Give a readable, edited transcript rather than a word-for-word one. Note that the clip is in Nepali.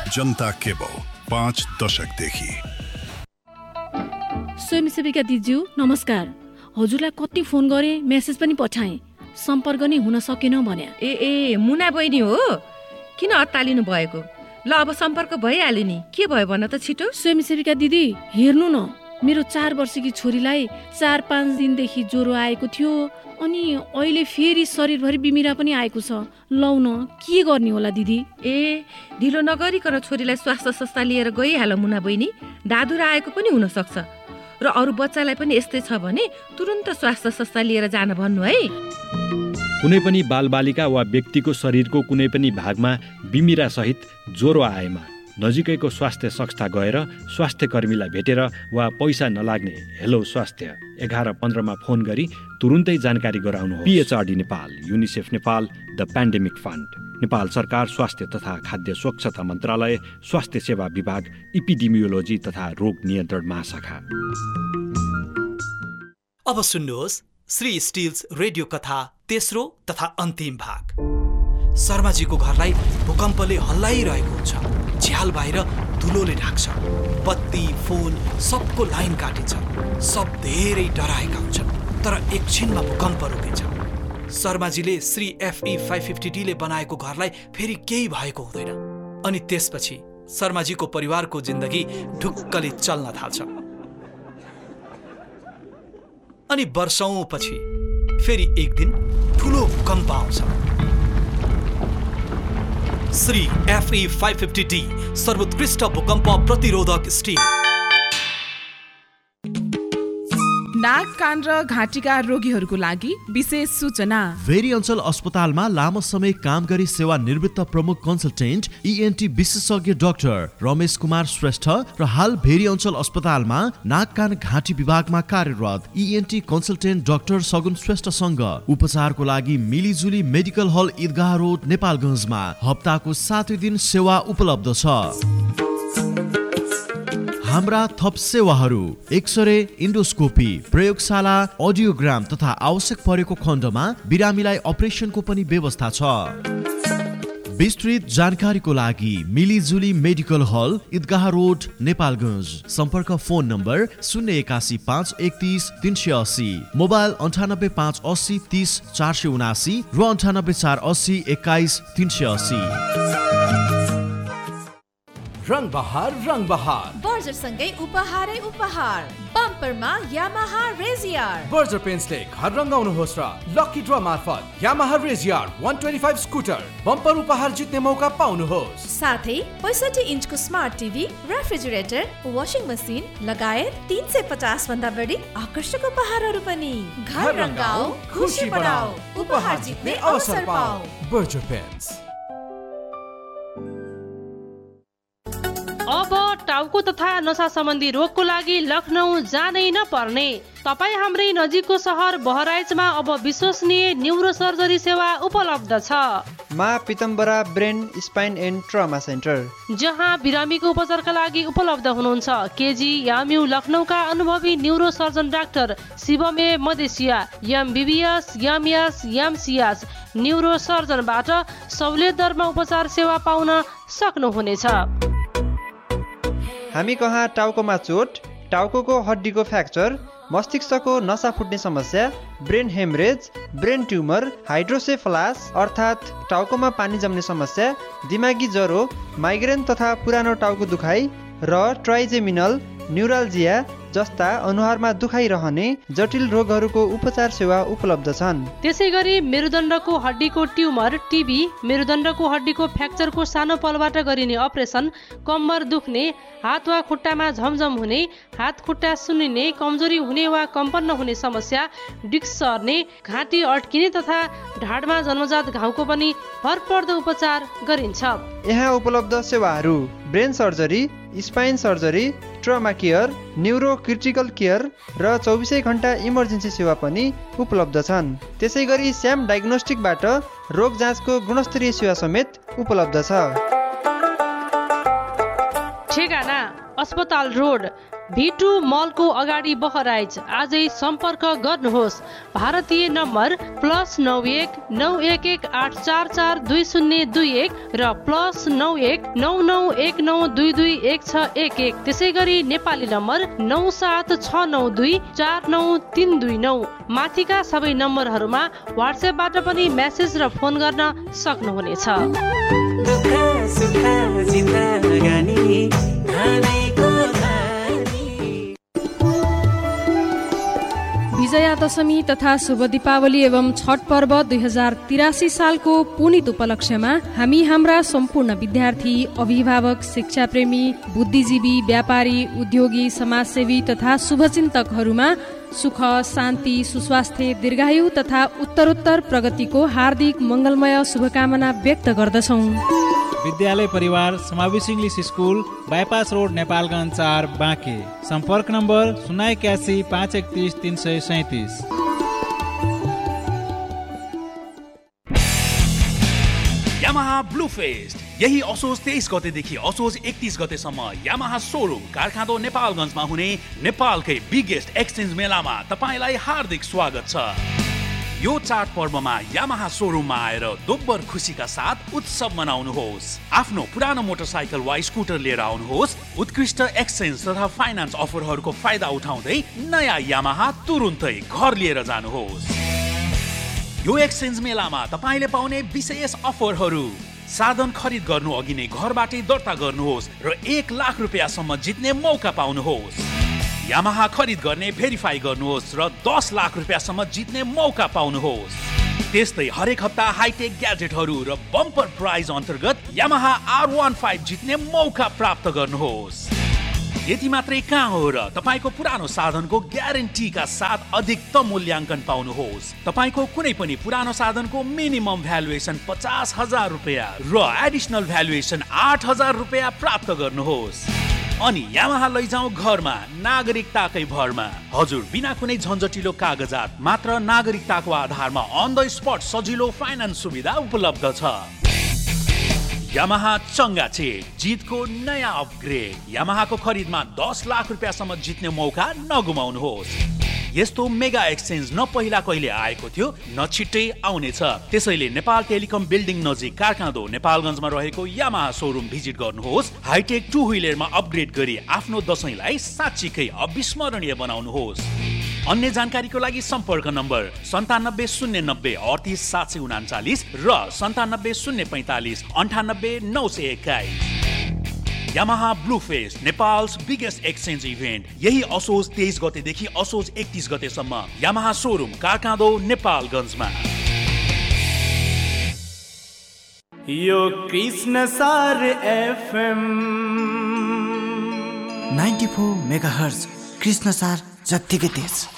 जनता केबल 5 दशकदेखि। स्वयंसेविका दिज्यू नमस्कार। हजुरलाई कति फोन गरे, मेसेज पनि पठाएँ, सम्पर्क नै हुन सकेन भन्या। ए मुना बहिनी हो? किन अत्तालिनु भएको? ल अब सम्पर्क भइहाल्यो नि। के भयो भन त छिटो। स्वयंसेविका दिदी हेर्नु न, मेरो 4 वर्षकी छोरीलाई 4-5 दिनदेखि ज्वरो आएको थियो, अनि अहिले फेरि शरीरभरि बिमिरा पनि आएको छ। लौ न, के गर्ने होला दिदी? ए ढिलो नगरिकन छोरीलाई स्वास्थ्य संस्था लिएर गइहाल मुना बहिनी। दादुरा आएको पनि हुन सक्छ र अरू बच्चालाई पनि यस्तै छ भने तुरुन्त स्वास्थ्य संस्था लिएर जान भन्नु है। कुनै पनि बालबालिका वा व्यक्तिको शरीरको कुनै पनि भागमा बिमिरा सहित ज्वरो आएमा नजिकैको स्वास्थ्य संस्था गएर स्वास्थ्य कर्मीलाई भेटेर वा पैसा नलाग्ने हेलो स्वास्थ्य 1115 फोन गरी तुरुन्तै जानकारी गराउनुहोस्। PHRD Nepal, UNICEF Nepal, the pandemic fund, Nepal सरकार स्वास्थ्य तथा खाद्य स्वच्छता मन्त्रालय, स्वास्थ्य सेवा विभाग, इपिडेमियोलोजी तथा रोग नियन्त्रण महाशाखा। अब सुन्नुहोस् श्री स्टिल्स रेडियो कथा तेस्रो तथा अन्तिम भाग। शर्माजीको घरलाई भूकम्पले हल्लाइरहेको हुन्छ। झ्याल बाहिर धुलोले ढाक्छ। बत्ती, फोन सबको लाइन काटिन्छ। सब धेरै डराएका हुन्छन्, तर एकछिनमा भूकम्प रोकिन्छ। शर्माजीले श्री FE 550D ले बनाएको घरलाई फेरि केही भएको हुँदैन। अनि त्यसपछि शर्माजीको परिवारको जिन्दगी ढुक्कले चल्न थाल्छ। अनि वर्षौंपछि फेरि एक दिन ठुलो भूकम्प आउँछ। श्री FE 550D सर्वोत्कृष्ट भूकम्प प्रतिरोधक स्टिल। नाक, कान र घाँटीका रोगीहरूको लागि विशेष सूचना। भेरी अञ्चल अस्पतालमा लामो समय काम गरी सेवा निवृत्त प्रमुख कन्सल्टेन्ट ENT विशेषज्ञ डाक्टर रमेश कुमार श्रेष्ठ र हाल भेरी अञ्चल अस्पतालमा नाक, कान, घाँटी विभागमा कार्यरत ENT कन्सल्टेन्ट डाक्टर सगुन श्रेष्ठसँग उपचारको लागि मिलिजुली मेडिकल हल ईदगाह रोड नेपालगञ्जमा हप्ताको 7 दिन सेवा उपलब्ध छ। हाम्रा थप सेवाहरू एक्सरे, इन्डोस्कोपी, प्रयोगशाला, अडियोग्राम तथा आवश्यक परेको खण्डमा बिरामीलाई अपरेसनको पनि व्यवस्था छ। विस्तृत जानकारीको लागि मिलिजुली मेडिकल हल ईदगाह रोड नेपालगञ्ज। सम्पर्क फोन नम्बर 081 531 380, मोबाइल 98 580 30 479 र 98 480 21 380। रंग बहार बर्जर सँगै उपहारै उपहार। बम्परमा यामाहा रेजियर। बर्जर पेन्ट्सले घर रंगाउनुहोस् र लकी ड्र मार्फत यामाहा रेजियर 125 स्कुटर बम्पर उपहार जित्ने मौका पाउनुहोस्। साथै 65 इन्चको smart TV, refrigerator, washing machine लगायत 350 भन्दा बढी आकर्षक उपहारहरू पनि। घर रंगाऊ, खुशी बढाऊ, उपहार जित्ने अवसर पाऊ। Berger paints. अब टाउको तथा नसा सम्बन्धी रोगको लागि लखनऊ जानै नपर्ने। तपाईँ हाम्रै नजिकको सहर बहराइचमा अब विश्वसनीय न्युरो सर्जरी सेवा उपलब्ध छ। मा पितम्बरा brain spine and trauma centre, जहाँ बिरामीको उपचारका लागि उपलब्ध हुनुहुन्छ केजी याम्यू लखनऊका अनुभवी neuro surgeon doctor शिवमे Madheshiya, MBBS, MS, MCS neuro सर्जनबाट सहुलियत दरमा उपचार सेवा पाउन सक्नुहुनेछ। हामी कहाँ टाउकोमा चोट, टाउको हड्डीको फ्र्याक्चर, मस्तिष्कको नसा फुट्ने समस्या, ब्रेन हेमरेज, ब्रेन ट्युमर, हाइड्रोसेफलास अर्थात् टाउकोमा पानी जम्ने समस्या, दिमागी ज्वरो, माइग्रेन तथा पुरानो टाउको दुखाइ र ट्राइजेमिनल न्युराल्जिया जस्ता अनुहारमा दुखाइरहने जटिल रोगहरूको उपचार सेवा उपलब्ध छन्। त्यसैगरी मेरुदण्डको हड्डीको ट्युमर, टिबी, मेरुदण्डको हड्डीको फ्र्याक्चरको सानो पलबाट गरिने अपरेसन, कम्मर दुख्ने, हात वा खुट्टामा झमझम हुने, हात खुट्टा सुन्निने, कमजोरी हुने वा कम्पन हुने समस्या, डिस्क सर्ने, घाँटी अड्किने तथा ढाडमा जन्मजात घाउको पनि भरपर्दो उपचार गरिन्छ। यहाँ उपलब्ध सेवाहरू brain surgery, spine surgery, trauma care, neuro critical care र 24 घण्टा इमर्जेन्सी सेवा पनि उपलब्ध छन्। त्यसैगरी स्याम डायग्नोस्टिकबाट रोग जाँचको गुणस्तरीय सेवा समेत उपलब्ध छ। ठेगाना अस्पताल रोड V2 मलको अगाडि बहराइच। आजै सम्पर्क गर्नुहोस्। भारतीय नम्बर +91 911 844 2021 र +91 9919221611। त्यसै गरी नेपाली नम्बर 97692 49329। माथिका सबै नम्बरहरूमा WhatsAppबाट पनि मेसेज र फोन गर्न सक्नुहुनेछ। विजया दशमी तथा शुभ दीपावली एवं छठ पर्व 2083 सालको पुनित उपलक्ष्यमा हामी हाम्रा सम्पूर्ण विद्यार्थी, अभिभावक, शिक्षाप्रेमी, बुद्धिजीवी, व्यापारी, उद्योगी, समाजसेवी तथा शुभचिन्तकहरूमा सुख, शान्ति, सुस्वास्थ्य, दीर्घायु तथा उत्तरोत्तर प्रगतिको हार्दिक मङ्गलमय शुभकामना व्यक्त गर्दछौँ। विद्यालय परिवार समावेशी English school, bypass road, Nepalgunj 4, Banke. सम्पर्क नम्बर 081 531 337। यामाहा ब्लू फेस्ट यही असोज 23 गतेदेखि असोज 31 गतेसम्म यामाहा सोरुम कारखाँदो नेपालगञ्जमा हुने नेपालकै बिगेस्ट एक्सचेन्ज मेलामा तपाईलाई हार्दिक स्वागत छ। यो चाड पर्वमा यामाहा सोरुममा आएर दोब्बर खुसीका साथ उत्सव मनाउनुहोस्। आफ्नो पुरानो मोटरसाइकल वा स्कुटर लिएर आउनुहोस्। उत्कृष्ट एक्सचेन्ज तथा फाइनान्स अफरहरूको फाइदा उठाउँदै नयाँ यामाहा तुरुन्तै घर लिएर जानुहोस्। यो एक्सचेन्ज मेलामा तपाईले पाउने विशेष अफरहरू: साधन खरिद गर्नु अघि नै घरबाटै दर्ता गर्नुहोस् र 1 लाख रुपियाँसम्म जित्ने मौका पाउनुहोस्। यामाहा खरिद गर्ने भेरिफाई गर्नुहोस् र 10 लाख रुपियाँसम्म जित्ने मौका पाउनुहोस्। त्यस्तै हरेक हप्ता हाइटेक ग्याजेटहरू र बम्पर प्राइज अन्तर्गत यामाहा R15 जित्ने मौका प्राप्त गर्नुहोस्। यति मात्रै कहाँ हो र तपाईको पुरानो साधनको ग्यारेन्टीका साथ अधिकतम मूल्याङ्कन पाउनुहोस्। तपाईको कुनै पनि पुरानो साधनको मिनिमम भ्यालुएसन 50,000 रुपियाँ र एडिसनल भ्यालुएसन 8,000 रुपियाँ प्राप्त गर्नुहोस्। अनि यामाहा लैजाऊ घरमा नागरिकताकै भरमा। हजुर, बिना कुनै झन्झटिलो कागजात मात्र नागरिकताको आधारमा अन द स्पट सजिलो फाइनान्स सुविधा उपलब्ध छ। यामाहा चङ्गाचे जितको नयाँ अपग्रेड। यामाहाको खरिदमा 10 लाख रुपियाँसम्म जित्ने मौका नगुमाउनुहोस्। यस्तो मेगा एक्सचेन्ज न पहिला कहिले आएको थियो न छिट्टै आउनेछ। त्यसैले नेपाल टेलिकम बिल्डिङ नजिक कारखाँदो नेपालगञ्जमा रहेको यामाहा सोरुम भिजिट गर्नुहोस्। हाइटेक 2 व्हिलरमा अपग्रेड गरी आफ्नो दशैंलाई साँच्चीकै अविस्मरणीय बनाउनुहोस्। अन्य जानकारीको लागि सम्पर्क नम्बर 9709 38 739 र 97 045 98 921। Yamaha blue fest Nepals biggest exchange event यही असोज 23 गतेदेखि असोज 31 गतेसम्म यामाहा सोरुम कारखाँदो नेपालगञ्जमा। यो कृष्ण सार FM 94 मेगाहर्ज कृष्ण सार जत्तिकै तेज।